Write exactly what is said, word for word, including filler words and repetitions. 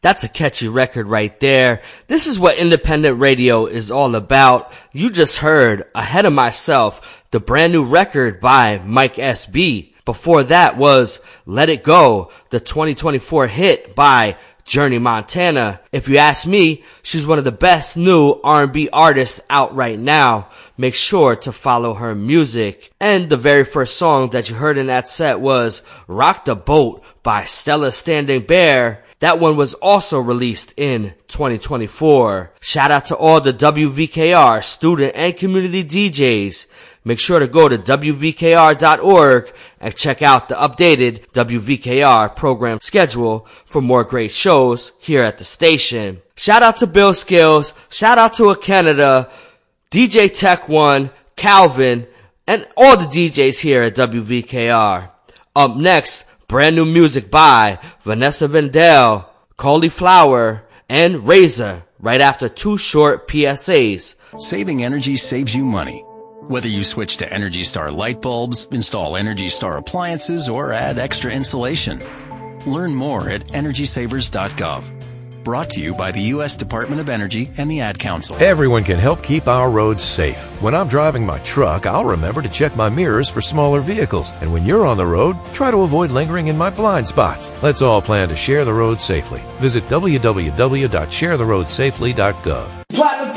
That's a catchy record right there. This is what independent radio is all about. You just heard Ahead of Myself, the brand new record by Mike S B. Before that was Let It Go, the twenty twenty-four hit by Journey Montana. If you ask me, she's one of the best new R and B artists out right now. Make sure to follow her music. And the very first song that you heard in that set was Rock the Boat by Stella Standing Bear. That one was also released in twenty twenty-four. Shout out to all the W V K R student and community D Js. Make sure to go to W V K R dot org and check out the updated W V K R program schedule for more great shows here at the station. Shout out to Bill Skills, shout out to A Canada, D J Tech One, Calvin, and all the D Js here at W V K R. Up next, brand new music by Vanessa Vendel, Cauliflower, and Razor, right after two short P S As. Saving energy saves you money. Whether you switch to Energy Star light bulbs, install Energy Star appliances, or add extra insulation. Learn more at energy savers dot gov. Brought to you by the U S Department of Energy and the Ad Council. Everyone can help keep our roads safe. When I'm driving my truck, I'll remember to check my mirrors for smaller vehicles. And when you're on the road, try to avoid lingering in my blind spots. Let's all plan to share the road safely. Visit w w w dot share the road safely dot gov.